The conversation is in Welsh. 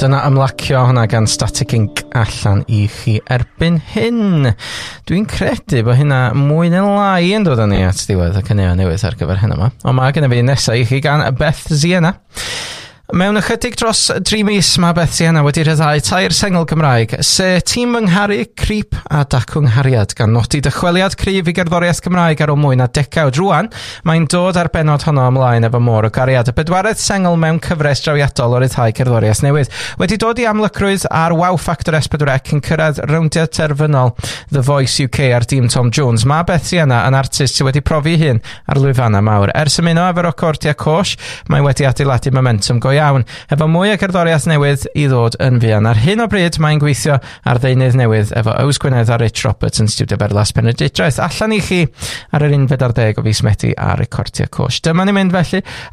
dyna ymlacio hwnna gan Static Inc allan i chi erbyn hyn. Dwi'n credu bod hynna mwy neu lai yn dod â ni at diwedd y caneuon newydd ar gyfer hyn yma. Ond mae gen i fi nesaf i chi gan Beth Ziena. Mewn ychydig dros 3 mis mae Beth Ziena wedi rhyddhau 2 sengl Gymraeg, Tîm Fy Ngharu, Creep a Dacw Nghariad, gan nodi dychweliad cryf i gerddoriaeth Gymraeg ar ôl mwy na decawd. Rwan, mae'n dod ar benod honno ymlaen efo Môr o Gariad, y 4edd sengl mewn cyfres drawiadol o ryddhau cerddoriaeth newydd. Wedi dod i amlygrwydd ar Wow Factor S4C yn cyrraedd rowndiad terfynol The Voice UK ar dîm Tom Jones. Mae Beth Ziena yn artist sydd wedi profi hun ar lwyfanna mawr. Ers ymuno efo'r recordia cosh, mae wedi adeiladu momentum go iawn, efo mwy o gerddoriaeth newydd i ddod yn fuan. Ar hyn o bryd, mae'n gweithio ar ddeunydd newydd efo Ows Gwynedd a Rich Roberts yn Studio Berlas Penrhyndeudraeth. Allan i chi ar yr 11 o fis Medi a recordia cosh. Dyma ni mynd felly